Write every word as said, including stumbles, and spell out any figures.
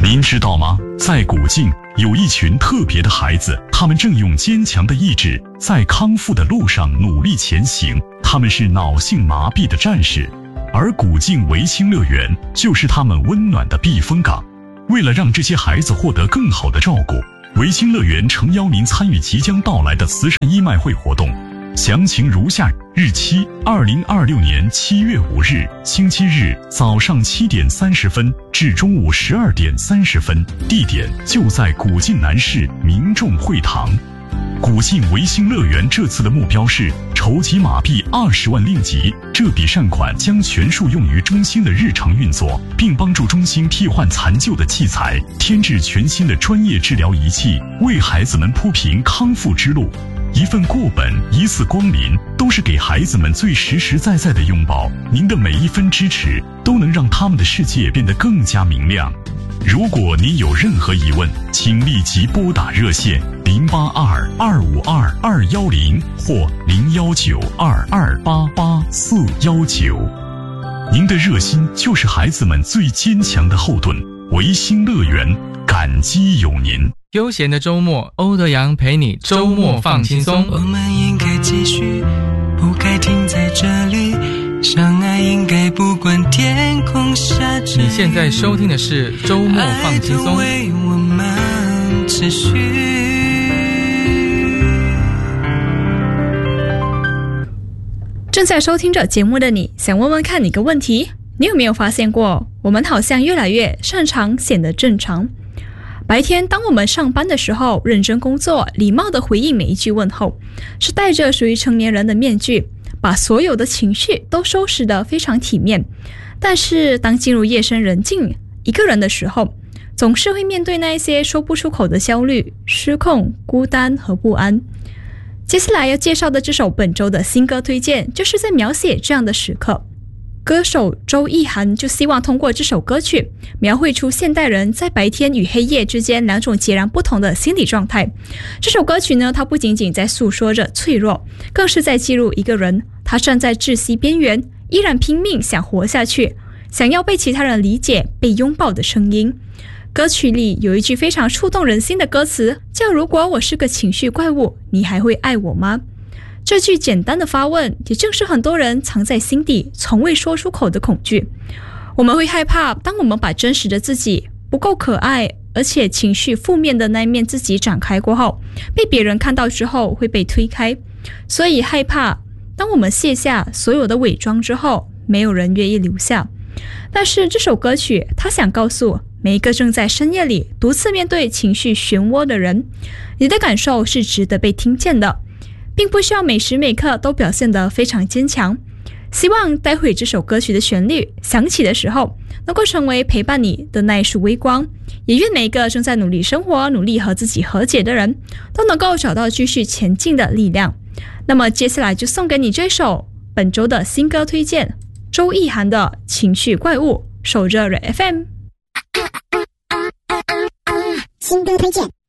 您知道吗？在古晋有一群特别的孩子，他们正用坚强的意志在康复的路上努力前行。他们是脑性麻痹的战士，而古晋维清乐园就是他们温暖的避风港。为了让这些孩子获得更好的照顾，维清乐园诚邀您参与即将到来的慈善义卖会活动。详情如下：日期二零二六年七月五日星期日早上七点三十分至中午十二点三十分，地点就在古晋南市民众会堂。古晋维新乐园这次的目标是筹集马币二十万令吉，这笔善款将全数用于中心的日常运作，并帮助中心替换残旧的器材，添置全新的专业治疗仪器，为孩子们铺平康复之路。一份过本，一次光临，都是给孩子们最实实在在的拥抱。您的每一分支持，都能让他们的世界变得更加明亮。如果您有任何疑问，请立即拨打热线零八二二五二二幺零或零幺九二二八八四幺九。您的热心就是孩子们最坚强的后盾。维新乐园，感激有您。 悠闲的周末，欧德阳陪你周末放轻松。 我们应该继续，不该停在这里，相爱应该不管天空下着雨。 你现在收听的是周末放轻松， 爱都为我们持续。 正在收听着节目的你，想问问看你个问题：你有没有发现过，我们好像越来越擅长显得正常？白天当我们上班的时候，认真工作，礼貌地回应每一句问候，是戴着属于成年人的面具，把所有的情绪都收拾得非常体面。但是当进入夜深人静一个人的时候，总是会面对那一些说不出口的焦虑、失控、孤单和不安。接下来要介绍的这首本周的新歌推荐，就是在描写这样的时刻。歌手周奕涵就希望通过这首歌曲描绘出现代人在白天与黑夜之间两种截然不同的心理状态。这首歌曲呢，它不仅仅在诉说着脆弱，更是在记录一个人他站在窒息边缘，依然拼命想活下去，想要被其他人理解、被拥抱的声音。歌曲里有一句非常触动人心的歌词，叫如果我是个情绪怪物，你还会爱我吗？这句简单的发问，也正是很多人藏在心底从未说出口的恐惧。我们会害怕，当我们把真实的自己、不够可爱而且情绪负面的那一面自己展开过后，被别人看到之后会被推开，所以害怕当我们卸下所有的伪装之后，没有人愿意留下。但是这首歌曲它想告诉每一个正在深夜里独自面对情绪漩涡的人，你的感受是值得被听见的，并不需要每时每刻都表现得非常坚强。希望待会这首歌曲的旋律响起的时候，能够成为陪伴你的那一束微光。也愿每一个正在努力生活、努力和自己和解的人，都能够找到继续前进的力量。那么接下来就送给你这首本周的新歌推荐，周奕涵的《情绪怪物》，守着 F M。 新歌推荐。